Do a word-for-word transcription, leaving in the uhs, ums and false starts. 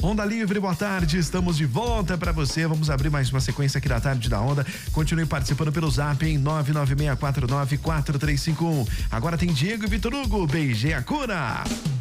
Onda Livre, boa tarde, estamos de volta para você. Vamos abrir mais uma sequência aqui da tarde da Onda. Continue participando pelo zap em nove nove seis quatro nove quatro três cinco um. Agora tem Diego e Vitor Hugo, beijei a cura.